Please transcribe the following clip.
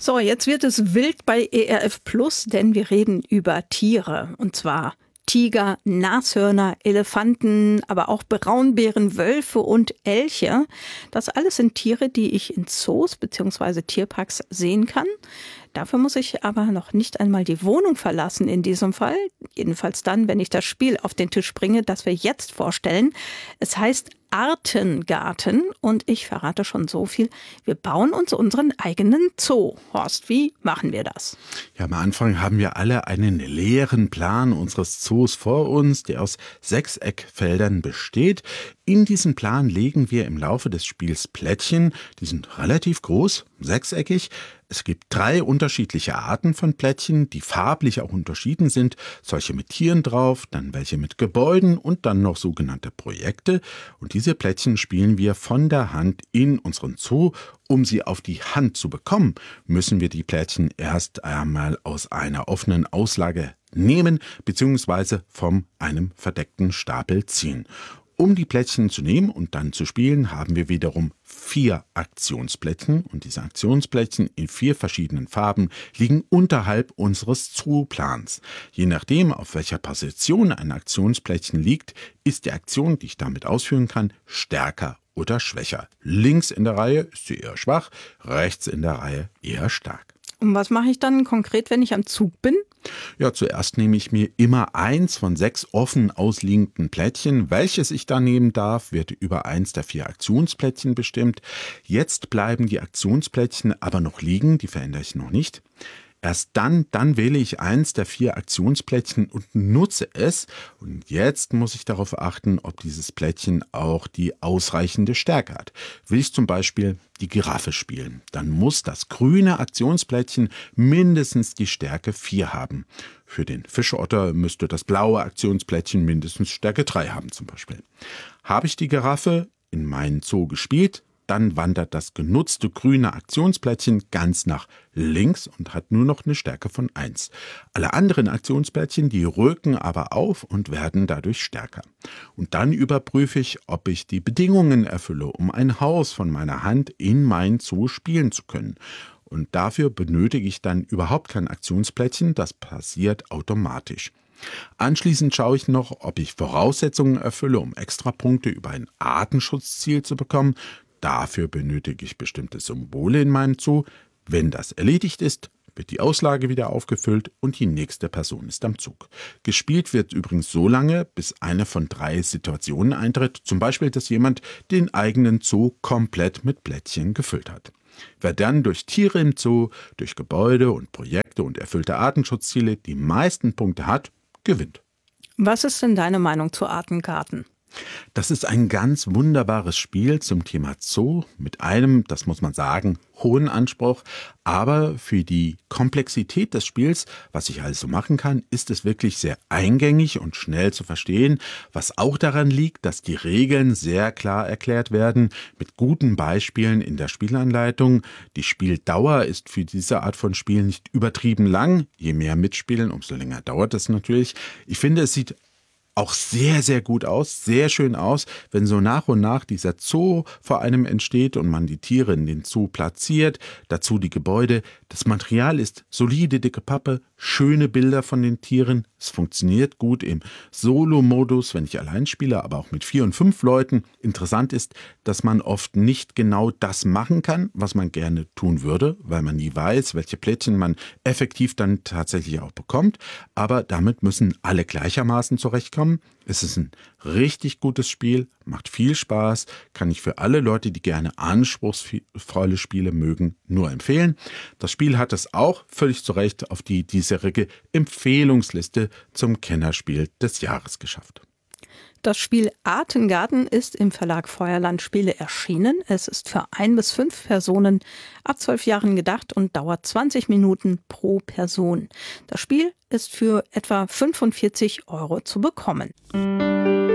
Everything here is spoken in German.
So, jetzt wird es wild bei ERF Plus, denn wir reden über Tiere. Und zwar Tiger, Nashörner, Elefanten, aber auch Braunbären, Wölfe und Elche. Das alles sind Tiere, die ich in Zoos bzw. Tierparks sehen kann. Dafür muss ich aber noch nicht einmal die Wohnung verlassen in diesem Fall. Jedenfalls dann, wenn ich das Spiel auf den Tisch bringe, das wir jetzt vorstellen. Es heißt Artengarten und ich verrate schon so viel. Wir bauen uns unseren eigenen Zoo. Horst, wie machen wir das? Ja, am Anfang haben wir alle einen leeren Plan unseres Zoos vor uns, der aus Sechseckfeldern besteht. In diesen Plan legen wir im Laufe des Spiels Plättchen. Die sind relativ groß, sechseckig. Es gibt 3 unterschiedliche Arten von Plättchen, die farblich auch unterschieden sind. Solche mit Tieren drauf, dann welche mit Gebäuden und dann noch sogenannte Projekte. Und diese Plättchen spielen wir von der Hand in unseren Zoo. Um sie auf die Hand zu bekommen, müssen wir die Plättchen erst einmal aus einer offenen Auslage nehmen bzw. von einem verdeckten Stapel ziehen. Um die Plättchen zu nehmen und dann zu spielen, haben wir wiederum 4 Aktionsplättchen und diese Aktionsplättchen in 4 verschiedenen Farben liegen unterhalb unseres Zooplans. Je nachdem, auf welcher Position ein Aktionsplättchen liegt, ist die Aktion, die ich damit ausführen kann, stärker oder schwächer. Links in der Reihe ist sie eher schwach, rechts in der Reihe eher stark. Und was mache ich dann konkret, wenn ich am Zug bin? Ja, zuerst nehme ich mir immer 1 von 6 offen ausliegenden Plättchen. Welches ich da nehmen darf, wird über eins der 4 Aktionsplättchen bestimmt. Jetzt bleiben die Aktionsplättchen aber noch liegen, die verändere ich noch nicht. Erst dann wähle ich eins der 4 Aktionsplättchen und nutze es. Und jetzt muss ich darauf achten, ob dieses Plättchen auch die ausreichende Stärke hat. Will ich zum Beispiel die Giraffe spielen, dann muss das grüne Aktionsplättchen mindestens die Stärke 4 haben. Für den Fischotter müsste das blaue Aktionsplättchen mindestens Stärke 3 haben zum Beispiel. Habe ich die Giraffe in meinen Zoo gespielt, dann wandert das genutzte grüne Aktionsplättchen ganz nach links und hat nur noch eine Stärke von 1. Alle anderen Aktionsplättchen, die rücken aber auf und werden dadurch stärker. Und dann überprüfe ich, ob ich die Bedingungen erfülle, um ein Haus von meiner Hand in mein Zoo spielen zu können. Und dafür benötige ich dann überhaupt kein Aktionsplättchen, das passiert automatisch. Anschließend schaue ich noch, ob ich Voraussetzungen erfülle, um Extrapunkte über ein Artenschutzziel zu bekommen. Dafür benötige ich bestimmte Symbole in meinem Zoo. Wenn das erledigt ist, wird die Auslage wieder aufgefüllt und die nächste Person ist am Zug. Gespielt wird übrigens so lange, bis eine von 3 Situationen eintritt. Zum Beispiel, dass jemand den eigenen Zoo komplett mit Plättchen gefüllt hat. Wer dann durch Tiere im Zoo, durch Gebäude und Projekte und erfüllte Artenschutzziele die meisten Punkte hat, gewinnt. Was ist denn deine Meinung zu Artengarten? Das ist ein ganz wunderbares Spiel zum Thema Zoo mit einem, das muss man sagen, hohen Anspruch. Aber für die Komplexität des Spiels, was ich also machen kann, ist es wirklich sehr eingängig und schnell zu verstehen. Was auch daran liegt, dass die Regeln sehr klar erklärt werden, mit guten Beispielen in der Spielanleitung. Die Spieldauer ist für diese Art von Spiel nicht übertrieben lang. Je mehr mitspielen, umso länger dauert es natürlich. Ich finde, es sieht auch sehr, sehr gut aus, sehr schön aus, wenn so nach und nach dieser Zoo vor einem entsteht und man die Tiere in den Zoo platziert, dazu die Gebäude. Das Material ist solide, dicke Pappe, schöne Bilder von den Tieren. Es funktioniert gut im Solo-Modus, wenn ich allein spiele, aber auch mit 4 und 5 Leuten. Interessant ist, dass man oft nicht genau das machen kann, was man gerne tun würde, weil man nie weiß, welche Plättchen man effektiv dann tatsächlich auch bekommt. Aber damit müssen alle gleichermaßen zurechtkommen. Es ist ein richtig gutes Spiel, macht viel Spaß, kann ich für alle Leute, die gerne anspruchsvolle Spiele mögen, nur empfehlen. Das Spiel hat es auch völlig zu Recht auf die diesjährige Empfehlungsliste zum Kennerspiel des Jahres geschafft. Das Spiel Artengarten ist im Verlag Feuerland Spiele erschienen. Es ist für 1 bis 5 Personen ab 12 Jahren gedacht und dauert 20 Minuten pro Person. Das Spiel ist für etwa 45 € zu bekommen.